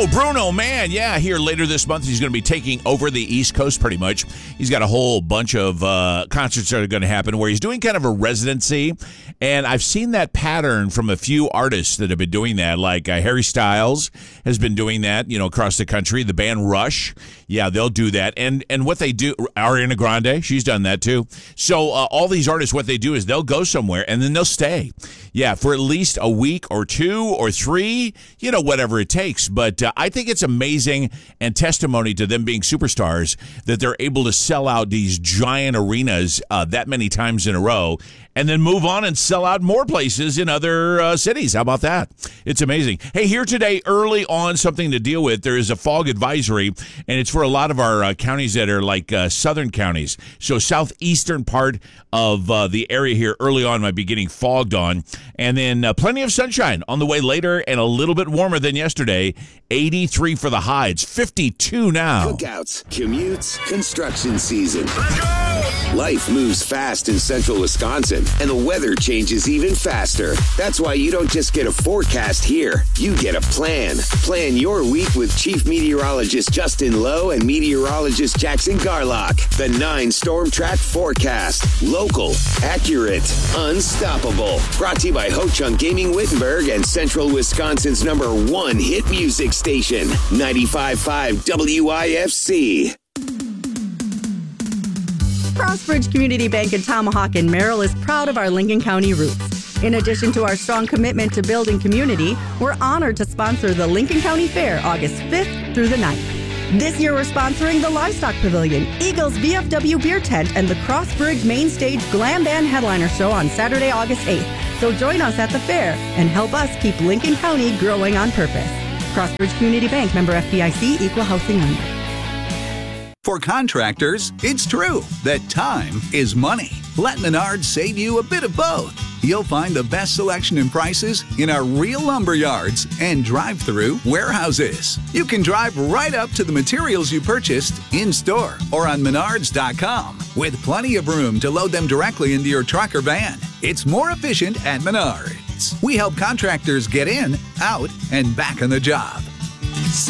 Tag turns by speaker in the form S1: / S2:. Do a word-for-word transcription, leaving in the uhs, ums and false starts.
S1: Oh, Bruno, man, yeah, here later this month he's going to be taking over the East Coast pretty much. He's got a whole bunch of uh, concerts that are going to happen where he's doing kind of a residency, and I've seen that pattern from a few artists that have been doing that, like uh, Harry Styles has been doing that, you know, across the country. The band Rush, yeah, they'll do that, and and what they do, Ariana Grande, she's done that too. So uh, all these artists, what they do is they'll go somewhere and then they'll stay, yeah, for at least a week or two or three, you know, whatever it takes, but Uh, I think it's amazing and testimony to them being superstars that they're able to sell out these giant arenas uh, that many times in a row and then move on and sell out more places in other uh, cities. How about that? It's amazing. Hey, here today, early on, something to deal with. There is a fog advisory, and it's for a lot of our uh, counties that are like uh, southern counties. So southeastern part of uh, the area here early on might be getting fogged on. And then uh, plenty of sunshine on the way later and a little bit warmer than yesterday. eighty-three for the high. It's fifty-two now.
S2: Cookouts, commutes, construction season. Life moves fast in central Wisconsin, and the weather changes even faster. That's why you don't just get a forecast here. You get a plan. Plan your week with Chief Meteorologist Justin Lowe and Meteorologist Jackson Garlock. The nine Storm Track Forecast. Local, accurate, unstoppable. Brought to you by Ho Chunk Gaming Wittenberg and Central Wisconsin's number one hit music station, ninety-five point five W I F C.
S3: Crossbridge Community Bank in Tomahawk and Merrill is proud of our Lincoln County roots. In addition to our strong commitment to building community, we're honored to sponsor the Lincoln County Fair August fifth through the ninth. This year, we're sponsoring the Livestock Pavilion, Eagles V F W Beer Tent, and the Crossbridge Main Stage Glam Band Headliner Show on Saturday, August eighth. So join us at the fair and help us keep Lincoln County growing on purpose. Crossbridge Community Bank, member F D I C, equal housing lender.
S4: For contractors, it's true that time is money. Let Menards save you a bit of both. You'll find the best selection and prices in our real lumber yards and drive-through warehouses. You can drive right up to the materials you purchased in-store or on menards dot com with plenty of room to load them directly into your truck or van. It's more efficient at Menards. We help contractors get in, out, and back on the job.